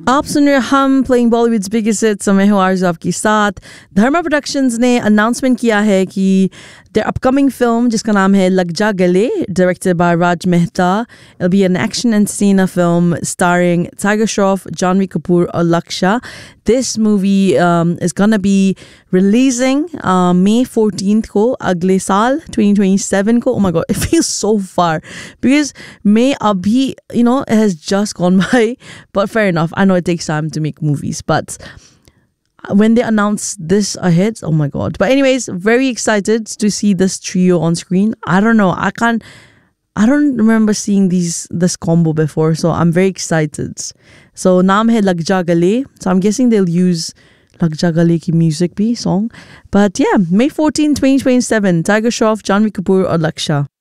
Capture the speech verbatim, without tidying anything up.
आप सुन रहे हम प्लेइंग बॉलीवुड्स बिगेस्ट हिट्स, मैं हूँ आरज़ू आपके साथ। धर्मा प्रोडक्शंस ने अनाउंसमेंट किया है कि their upcoming film जिसका नाम है लग जा गले, directed by Raj Mehta, it'll be an action entertainer film starring Tiger Shroff, Janhvi Kapoor और लक्ष्य. This movie um, is gonna be releasing uh, May fourteenth को, अगले साल twenty twenty-seven को. Oh my god, it feels so far because May abhi, you know, it has just gone by. But fair enough, I know it takes time to make movies, but when they announced this ahead, oh my god. But anyways, very excited to see this trio on screen. I don't know, I can't I don't remember seeing these this combo before, so I'm very excited. So naam hai Lag Ja Gale, so I'm guessing they'll use Lag Ja Gale ki music bhi song. But yeah, May fourteenth, twenty twenty-seven, Tiger Shroff, Janhvi Kapoor और लक्ष्य.